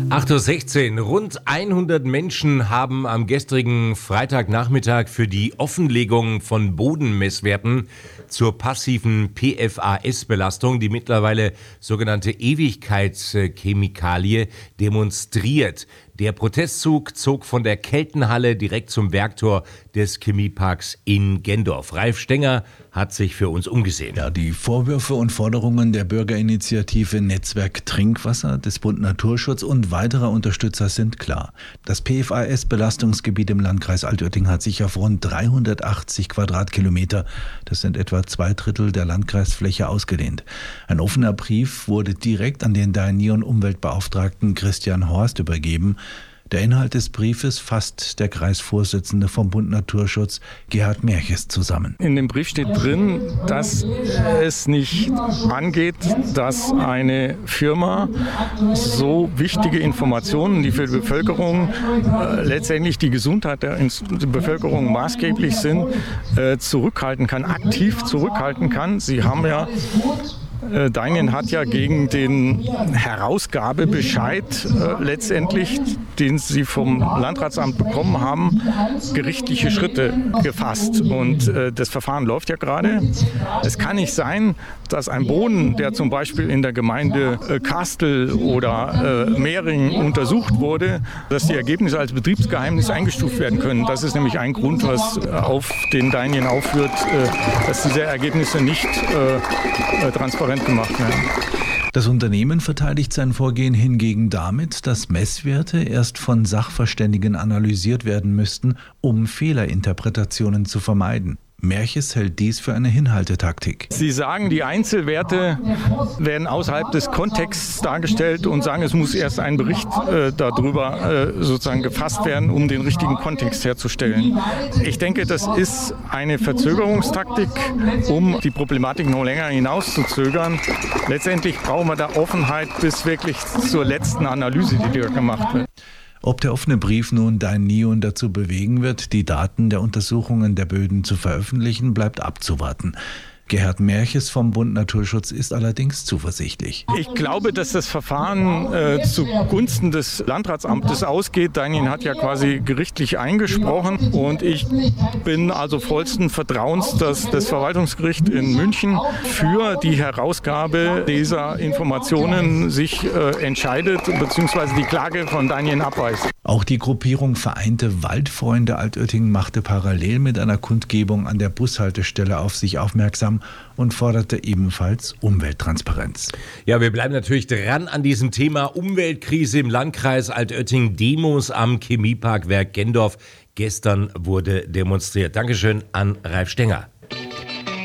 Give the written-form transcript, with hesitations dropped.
8:16 Uhr. Rund 100 Menschen haben am gestrigen Freitagnachmittag für die Offenlegung von Bodenmesswerten zur passiven PFAS-Belastung, die mittlerweile sogenannte Ewigkeitschemikalie, demonstriert. Der Protestzug zog von der Keltenhalle direkt zum Werktor des Chemieparks in Gendorf. Ralf Stenger hat sich für uns umgesehen. Ja, die Vorwürfe und Forderungen der Bürgerinitiative Netzwerk Trinkwasser, des Bund Naturschutz und weiterer Unterstützer sind klar. Das PFAS-Belastungsgebiet im Landkreis Altötting hat sich auf rund 380 Quadratkilometer, das sind etwa 2/3 der Landkreisfläche, ausgedehnt. Ein offener Brief wurde direkt an den Dainion-Umweltbeauftragten Christian Horst übergeben. Der Inhalt des Briefes fasst der Kreisvorsitzende vom Bund Naturschutz, Gerhard Merches, zusammen. In dem Brief steht drin, dass es nicht angeht, dass eine Firma so wichtige Informationen, die für die Bevölkerung letztendlich die Gesundheit der Bevölkerung maßgeblich sind, zurückhalten kann, aktiv zurückhalten kann. Sie haben ja Dainion hat ja gegen den Herausgabebescheid letztendlich, den sie vom Landratsamt bekommen haben, gerichtliche Schritte gefasst. Und das Verfahren läuft ja gerade. Es kann nicht sein, dass ein Boden, der zum Beispiel in der Gemeinde Kastel oder Mehring untersucht wurde, dass die Ergebnisse als Betriebsgeheimnis eingestuft werden können. Das ist nämlich ein Grund, was auf den Dainion aufführt, dass diese Ergebnisse nicht transparent gemacht werden. Das Unternehmen verteidigt sein Vorgehen hingegen damit, dass Messwerte erst von Sachverständigen analysiert werden müssten, um Fehlerinterpretationen zu vermeiden. Merches hält dies für eine Hinhaltetaktik. Sie sagen, die Einzelwerte werden außerhalb des Kontexts dargestellt und sagen, es muss erst ein Bericht darüber sozusagen gefasst werden, um den richtigen Kontext herzustellen. Ich denke, das ist eine Verzögerungstaktik, um die Problematik noch länger hinauszuzögern. Letztendlich brauchen wir da Offenheit bis wirklich zur letzten Analyse, die da gemacht wird. Ob der offene Brief nun Dainion dazu bewegen wird, die Daten der Untersuchungen der Böden zu veröffentlichen, bleibt abzuwarten. Gerhard Merches vom Bund Naturschutz ist allerdings zuversichtlich. Ich glaube, dass das Verfahren zugunsten des Landratsamtes ausgeht. Dainion hat ja quasi gerichtlich eingesprochen und ich bin also vollsten Vertrauens, dass das Verwaltungsgericht in München für die Herausgabe dieser Informationen sich entscheidet bzw. die Klage von Dainion abweist. Auch die Gruppierung Vereinte Waldfreunde Altötting machte parallel mit einer Kundgebung an der Bushaltestelle auf sich aufmerksam und forderte ebenfalls Umwelttransparenz. Ja, wir bleiben natürlich dran an diesem Thema Umweltkrise im Landkreis Altötting. Demos am Chemieparkwerk Gendorf. Gestern wurde demonstriert. Dankeschön an Ralf Stenger.